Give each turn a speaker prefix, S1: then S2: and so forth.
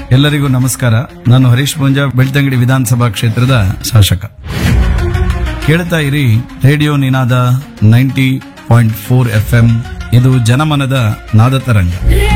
S1: ಎಲ್ಲರಿಗೂ ನಮಸ್ಕಾರ. ನಾನು ಹರೀಶ್ ಪೂಂಜಾ, ಬೆಳ್ತಂಗಡಿ ವಿಧಾನಸಭಾ ಕ್ಷೇತ್ರದ ಶಾಸಕ. ಕೇಳ್ತಾ ಇರಿ ರೇಡಿಯೋ ನಿನಾದ 90.4 FM. ಇದು ಜನಮನದ ನಾದ ತರಂಗ.